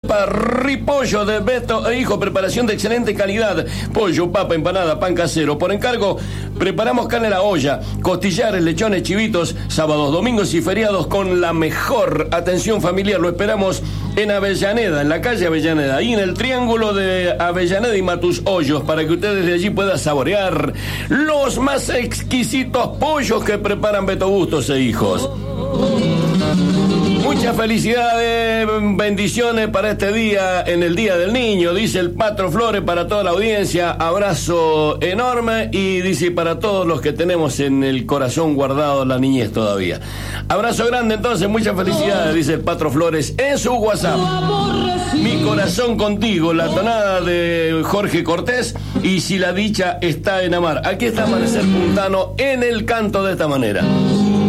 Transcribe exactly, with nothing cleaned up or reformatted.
Parripollo de Beto e Hijo, preparación de excelente calidad. Pollo, papa, empanada, pan casero. Por encargo, preparamos carne a la olla, costillares, lechones, chivitos, sábados, domingos y feriados con la mejor atención familiar. Lo esperamos en Avellaneda, en la calle Avellaneda, ahí en el triángulo de Avellaneda y Matus Hoyos, para que ustedes de allí puedan saborear los más exquisitos pollos que preparan Beto Bustos e Hijos. Muchas felicidades, bendiciones para este día, en el Día del Niño, dice el Patro Flores, para toda la audiencia, abrazo enorme, y dice para todos los que tenemos en el corazón guardado la niñez todavía. Abrazo grande entonces, muchas felicidades, dice el Patro Flores en su WhatsApp. Mi corazón contigo, la tonada de Jorge Cortés, y si la dicha está en amar. Aquí está Amanecer Puntano en el canto de esta manera.